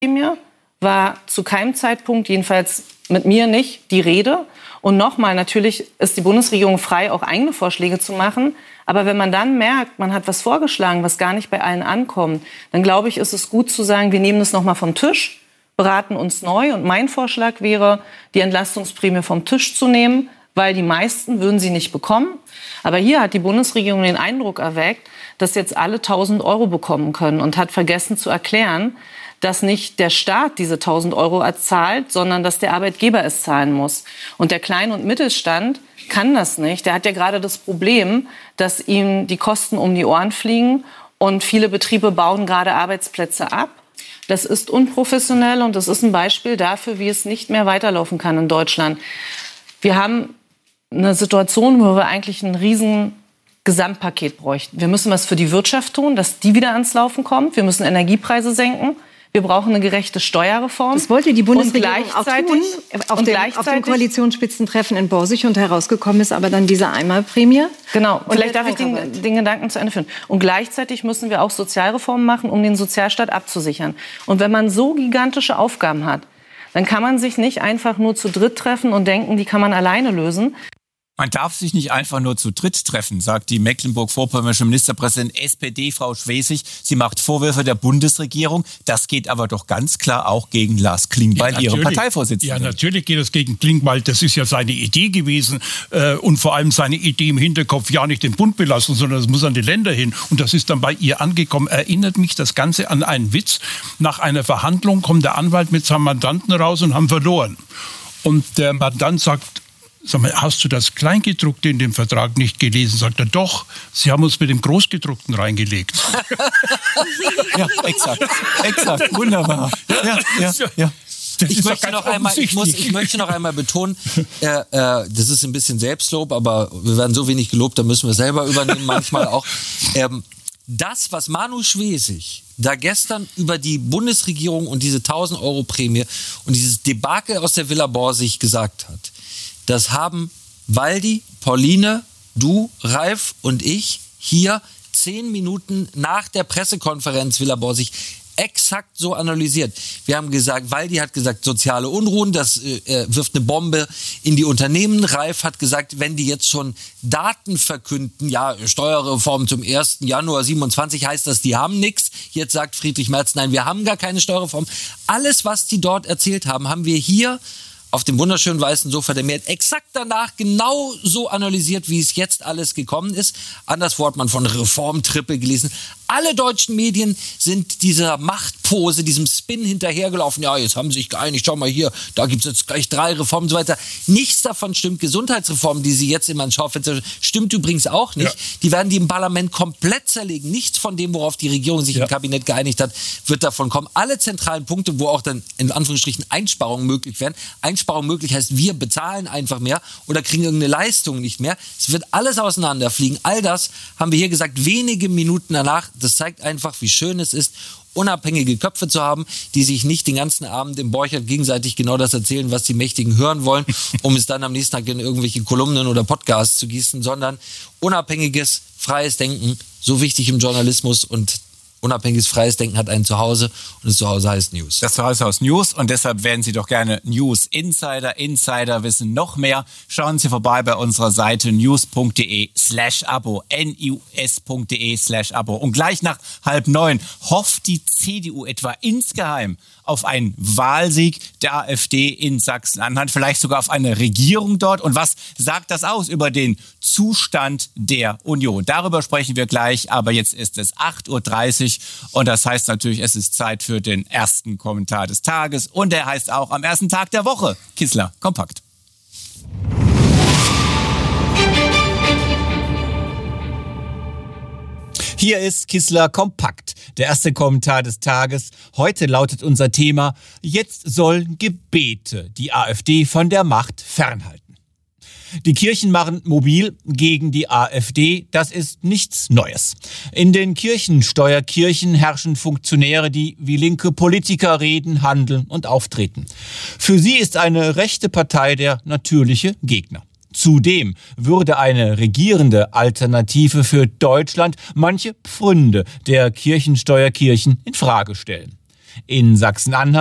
Prämie war zu keinem Zeitpunkt, jedenfalls mit mir nicht, die Rede. Und nochmal, natürlich ist die Bundesregierung frei, auch eigene Vorschläge zu machen. Aber wenn man dann merkt, man hat was vorgeschlagen, was gar nicht bei allen ankommt, dann glaube ich, ist es gut zu sagen, wir nehmen das nochmal vom Tisch, beraten uns neu. Und mein Vorschlag wäre, die Entlastungsprämie vom Tisch zu nehmen, weil die meisten würden sie nicht bekommen. Aber hier hat die Bundesregierung den Eindruck erweckt, dass jetzt alle 1.000 Euro bekommen können und hat vergessen zu erklären, dass nicht der Staat diese 1.000 Euro zahlt, sondern dass der Arbeitgeber es zahlen muss. Und der Klein- und Mittelstand kann das nicht. Der hat ja gerade das Problem, dass ihm die Kosten um die Ohren fliegen und viele Betriebe bauen gerade Arbeitsplätze ab. Das ist unprofessionell und das ist ein Beispiel dafür, wie es nicht mehr weiterlaufen kann in Deutschland. Wir haben eine Situation, wo wir eigentlich ein riesen Gesamtpaket bräuchten. Wir müssen was für die Wirtschaft tun, dass die wieder ans Laufen kommt. Wir müssen Energiepreise senken. Wir brauchen eine gerechte Steuerreform. Das wollte die Bundesregierung auch tun, auf dem Koalitionsspitzentreffen in Borsig. Und herausgekommen ist aber dann diese Einmalprämie. Genau, und vielleicht darf ich den Gedanken zu Ende führen. Und gleichzeitig müssen wir auch Sozialreformen machen, um den Sozialstaat abzusichern. Und wenn man so gigantische Aufgaben hat, dann kann man sich nicht einfach nur zu dritt treffen und denken, die kann man alleine lösen. Man darf sich nicht einfach nur zu dritt treffen, sagt die Mecklenburg-Vorpommersche Ministerpräsidentin SPD, Frau Schwesig. Sie macht Vorwürfe der Bundesregierung. Das geht aber doch ganz klar auch gegen Lars Klingbeil, Ihre Parteivorsitzende. Ja, natürlich geht es gegen Klingbeil. Das ist ja seine Idee gewesen. Und vor allem seine Idee im Hinterkopf, ja nicht den Bund belasten, sondern es muss an die Länder hin. Und das ist dann bei ihr angekommen. Erinnert mich das Ganze an einen Witz. Nach einer Verhandlung kommt der Anwalt mit seinem Mandanten raus und haben verloren. Und der Mandant sagt, sag mal, hast du das Kleingedruckte in dem Vertrag nicht gelesen? Sagt er, doch, Sie haben uns mit dem Großgedruckten reingelegt. Ja, exakt, wunderbar. Ja. Ich möchte noch einmal betonen, das ist ein bisschen Selbstlob, aber wir werden so wenig gelobt, da müssen wir selber übernehmen, manchmal auch. Das, was Manu Schwesig da gestern über die Bundesregierung und diese 1.000 Euro Prämie und dieses Debakel aus der Villa Borsig gesagt hat, das haben Waldi, Pauline, du, Ralf und ich hier 10 Minuten nach der Pressekonferenz Villa Borsig exakt so analysiert. Wir haben gesagt, Waldi hat gesagt, soziale Unruhen, das wirft eine Bombe in die Unternehmen. Ralf hat gesagt, wenn die jetzt schon Daten verkünden, ja, Steuerreform zum 1. Januar 27 heißt das, die haben nichts. Jetzt sagt Friedrich Merz, nein, wir haben gar keine Steuerreform. Alles, was die dort erzählt haben, haben wir hier auf dem wunderschönen weißen Sofa der Mehrheit exakt danach genau so analysiert, wie es jetzt alles gekommen ist. Anderswo hat man von Reformtrippel gelesen. Alle deutschen Medien sind dieser Machtpose, diesem Spin hinterhergelaufen. Ja, jetzt haben sie sich geeinigt. Schau mal hier, da gibt es jetzt gleich 3 Reformen und so weiter. Nichts davon stimmt. Gesundheitsreformen, die sie jetzt immer ins Schaufenster, stimmt übrigens auch nicht. Ja. Die werden die im Parlament komplett zerlegen. Nichts von dem, worauf die Regierung sich im Kabinett geeinigt hat, wird davon kommen. Alle zentralen Punkte, wo auch dann in Anführungsstrichen Einsparungen möglich werden. Einsparung möglich heißt, wir bezahlen einfach mehr oder kriegen irgendeine Leistung nicht mehr. Es wird alles auseinanderfliegen. All das haben wir hier gesagt, wenige Minuten danach. Das zeigt einfach, wie schön es ist, unabhängige Köpfe zu haben, die sich nicht den ganzen Abend im Borchert gegenseitig genau das erzählen, was die Mächtigen hören wollen, um es dann am nächsten Tag in irgendwelche Kolumnen oder Podcasts zu gießen, sondern unabhängiges, freies Denken, so wichtig im Journalismus, und unabhängiges, freies Denken hat ein Zuhause und das Zuhause heißt News. Das Zuhause heißt News und deshalb werden Sie doch gerne News Insider. Insider wissen noch mehr. Schauen Sie vorbei bei unserer Seite news.de/Abo. news.de/Abo. Und gleich nach 8:30 hofft die CDU etwa insgeheim auf einen Wahlsieg der AfD in Sachsen-Anhalt, vielleicht sogar auf eine Regierung dort. Und was sagt das aus über den Zustand der Union? Darüber sprechen wir gleich, aber jetzt ist es 8:30 Uhr und das heißt natürlich, es ist Zeit für den ersten Kommentar des Tages und der heißt auch am ersten Tag der Woche Kissler kompakt. Hier ist Kissler kompakt, der erste Kommentar des Tages. Heute lautet unser Thema: Jetzt sollen Gebete die AfD von der Macht fernhalten. Die Kirchen machen mobil gegen die AfD, das ist nichts Neues. In den Kirchensteuerkirchen herrschen Funktionäre, die wie linke Politiker reden, handeln und auftreten. Für sie ist eine rechte Partei der natürliche Gegner. Zudem würde eine regierende Alternative für Deutschland manche Pfründe der Kirchensteuerkirchen in Frage stellen. In Sachsen-Anhalt